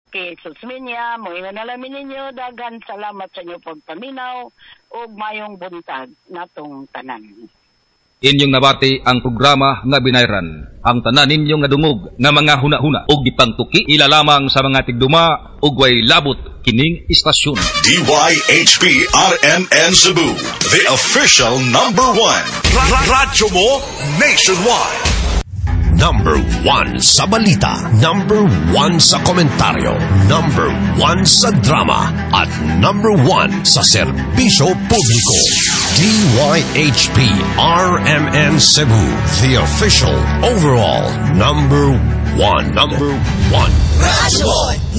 kay Susminya, moingon na lamin ninyo, daghan salamat sa inyo pagpaminaw o mayong buntag natong tanan. Inyong nabati ang programa nga binayran. Ang tanan ninyo nga dungog nga mga huna-huna o gipangtuki ilalamang sa mga tigduma ug way labot kining istasyon. DYHP RMN Cebu, the official number 1. Radyo mo nationwide. Number 1 sa balita, number 1 sa komentaryo, number 1 sa drama, at number 1 sa serbisyo publiko. DYHP RMN Cebu, the official overall number 1. Radyo